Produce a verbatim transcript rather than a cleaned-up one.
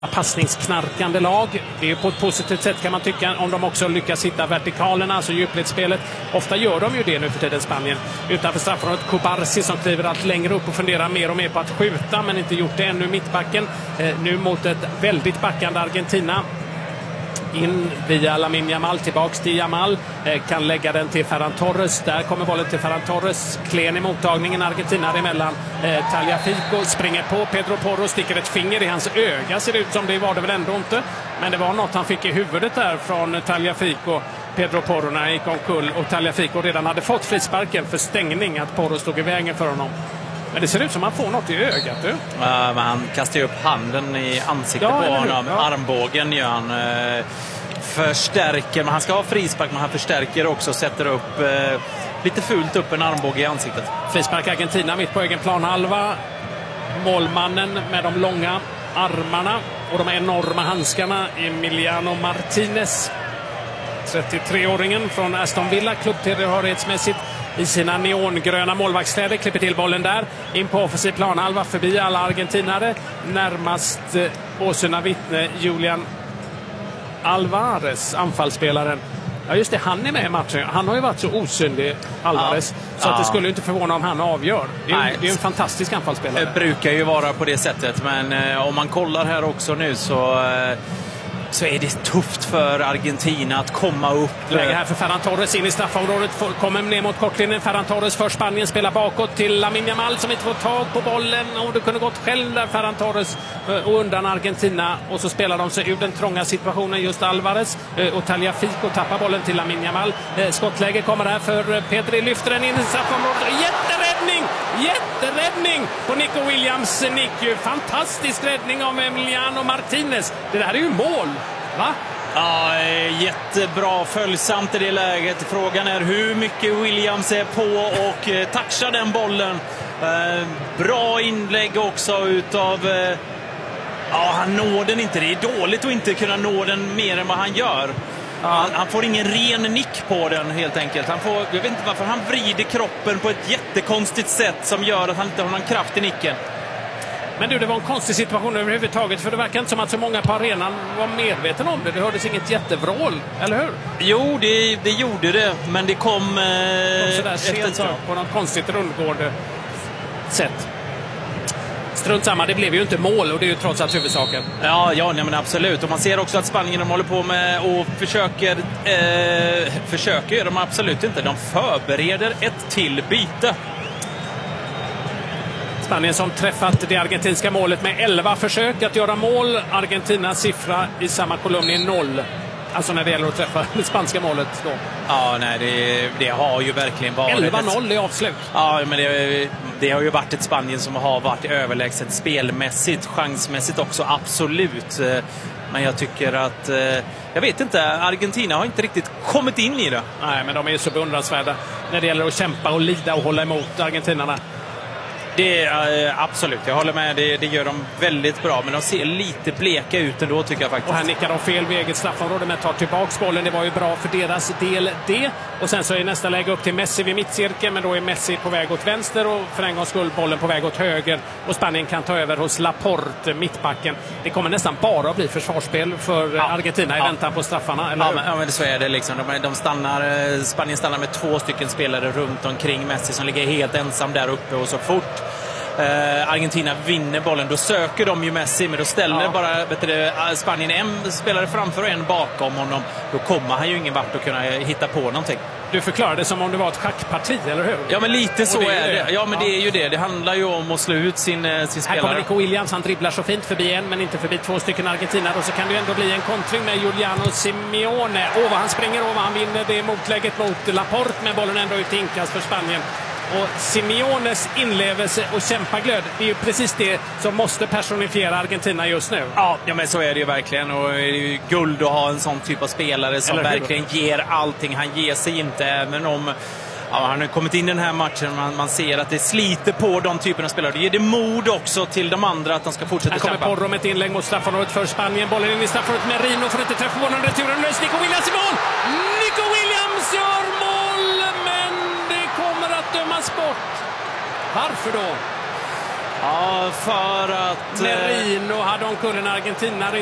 passningsknarkande lag. Det är ju på ett positivt sätt kan man tycka om de också lyckas hitta vertikalerna, alltså djupledsspelet. Ofta gör de ju det nu för tiden Spanien. Utanför straffområdet Kubarsi som kliver allt längre upp och funderar mer och mer på att skjuta men inte gjort det ännu mittbacken. Eh, nu mot ett väldigt backande Argentina. In via Lamine Yamal, tillbaks till Yamal, eh, kan lägga den till Ferran Torres. Där kommer bollen till Ferran Torres, klen i mottagningen, Argentina emellan. eh, Tagliafico springer på Pedro Porro, sticker ett finger i hans öga, ser det ut som. Det var det väl ändå inte, men det var något han fick i huvudet där från Tagliafico, Pedro Porro, när han gick omkull, och Tagliafico redan hade fått frisparken för stängning, att Porro stod i vägen för honom. Men det ser ut som att han får något i ögat. Du. Ja, men han kastar ju upp handen i ansiktet ja, på honom. Ja. Armbågen gör han. Eh, förstärker, men han ska ha frispark, men han förstärker också. Sätter upp eh, lite fult upp en armbåge i ansiktet. Frispark Argentina mitt på egen planhalva. Målmannen med de långa armarna och de enorma handskarna, Emiliano Martinez. trettiotre-åringen från Aston Villa, klubbtillhörighetsmässigt i sina neongröna målvaktskläder, klipper till bollen där, in på offensiv planhalva, förbi alla argentinare, närmast eh, åsyna vittne Julian Alvarez, anfallsspelaren. Ja just det, han är med i matchen. Han har ju varit så osynlig, Alvarez, ja. så att det skulle inte förvåna om han avgör. Det är, Nej. det är en fantastisk anfallsspelare. Det brukar ju vara på det sättet, men eh, om man kollar här också nu så... Eh, så är det tufft för Argentina att komma upp. Läge här för Ferran Torres in i straffområdet, kommer ner mot kortlinjen. Ferran Torres för Spanien, spelar bakåt till Lamine Yamal som inte får tag på bollen, och det kunde gått själv där Ferran Torres och undan Argentina, och så spelar de sig ur den trånga situationen just Alvarez, och Tagliafico tappar bollen till Lamine Yamal. Skottläge kommer här för Pedri, lyfter den in i straffområdet. Jätteräddning! Jätteräddning på Nico Williams. Nick, fantastisk räddning av Emiliano Martinez. Det där är ju mål. Va? Ja, jättebra, följsamt i det läget. Frågan är hur mycket Williams är på och eh, touchar den bollen. Eh, bra inlägg också utav... Eh, ja, han når den inte. Det är dåligt att inte kunna nå den mer än vad han gör. Ja. Han, han får ingen ren nick på den helt enkelt. Han får, jag vet inte varför, han vrider kroppen på ett jättekonstigt sätt som gör att han inte har någon kraft i nicken. Men du, det var en konstig situation överhuvudtaget, för det verkar inte som att så många på arenan var medvetna om det. Det hördes inget jättevrål, eller hur? Jo, det, det gjorde det, men det kom... Eh, kom sådär sent så, på något konstigt rundgående sätt. Strunt samma, det blev ju inte mål, och det är ju trots allt huvudsaken. Ja, ja nej, men absolut. Och man ser också att Spanien de håller på med och försöker... Eh, försöker gör de absolut inte. De förbereder ett till byte. Spanien som träffat det argentinska målet med elva försök att göra mål. Argentinas siffra i samma kolumn är noll. Alltså när det gäller att träffa det spanska målet då. Ja, nej, det, det har ju verkligen varit... elva noll i avslut. Ja, men det, det har ju varit ett Spanien som har varit överlägset spelmässigt, chansmässigt också, absolut. Men jag tycker att... Jag vet inte, Argentina har inte riktigt kommit in i det. Nej, men de är ju så beundransvärda när det gäller att kämpa och lida och hålla emot argentinarna. Det är äh, absolut, jag håller med, det, det gör de väldigt bra, men de ser lite bleka ut ändå tycker jag faktiskt. Och här nickar de fel vid eget straffområde, men tar tillbaks bollen, det var ju bra för deras del det. Och sen så är nästa läge upp till Messi vid mittcirkeln, men då är Messi på väg åt vänster och för en gångs skull bollen på väg åt höger, och Spanien kan ta över hos Laporte, mittbacken. Det kommer nästan bara att bli försvarsspel för ja. Argentina i ja. väntan på straffarna, eller ja, men, ja, men så är det liksom. De, de stannar, Spanien stannar med två stycken spelare runt omkring Messi som ligger helt ensam där uppe, och så fort Uh, Argentina vinner bollen, då söker de ju Messi, men då ställer ja. bara vet du, Spanien en spelare framför och en bakom honom. Då kommer han ju ingen vart att kunna hitta på någonting. Du förklarar det som om det var ett schackparti, eller hur? Ja, men lite så det är det. det. Ja, men ja. det är ju det. Det handlar ju om att slå ut sin, sin spelare. Här kommer Nico Williams, han dribblar så fint förbi en, men inte förbi två stycken argentinare. Och så kan det ändå bli en kontring med Giuliano Simeone. Åh, vad han springer över, han vinner det motlägget mot Laporte, men bollen ändå ut inkast för Spanien. Och Simeones inlevelse och kämpaglöd, det är ju precis det som måste personifiera Argentina just nu. Ja, ja men så är det ju verkligen. Och det är ju guld att ha en sån typ av spelare som verkligen ger allting. Han ger sig inte, även om ja, han har kommit in i den här matchen. Man, man ser att det sliter på de typerna av spelare. Det ger det mod också till de andra att de ska fortsätta kämpa. Här kommer Porro med ett inlägg mot straffområdet för Spanien. Bollen in i straffområdet med Rino, får inte träffa bollen. Returen lös, Nico Williams i mål! Nico Williams gör mål, men det kommer att dömas bort. Varför då? Ja, för att... Merino hade omkull en Argentina